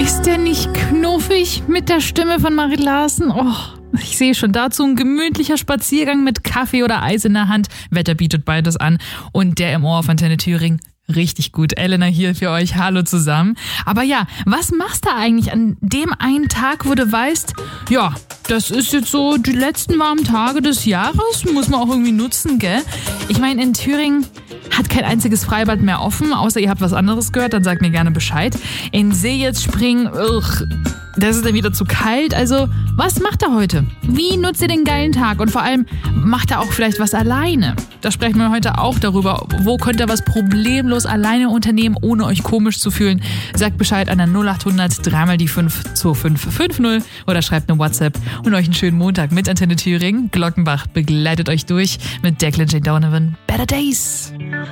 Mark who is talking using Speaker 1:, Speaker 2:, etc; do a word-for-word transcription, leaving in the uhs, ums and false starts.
Speaker 1: Ist der nicht knuffig mit der Stimme von Marit Larsen? Oh, ich sehe schon dazu ein gemütlicher Spaziergang mit Kaffee oder Eis in der Hand. Wetter bietet beides an. Und der im Ohr auf Antenne Thüringen. Richtig gut. Elena hier für euch. Hallo zusammen. Aber ja, was machst du eigentlich an dem einen Tag, wo du weißt, ja, das ist jetzt so die letzten warmen Tage des Jahres, muss man auch irgendwie nutzen, gell? Ich meine, in Thüringen hat kein einziges Freibad mehr offen, außer ihr habt was anderes gehört, dann sagt mir gerne Bescheid. In See jetzt springen, ugh, das ist dann wieder zu kalt. Also, was macht er heute? Wie nutzt ihr den geilen Tag? Und vor allem, macht er auch vielleicht was alleine? Da sprechen wir heute auch darüber. Wo könnt ihr was problemlos alleine unternehmen, ohne euch komisch zu fühlen? Sagt Bescheid an der null acht hundert dreimal die fünf zwei fünf fünf null oder schreibt eine WhatsApp und euch einen schönen Montag mit Antenne Thüringen. Glockenbach begleitet euch durch mit Declan J. Donovan. Better Days.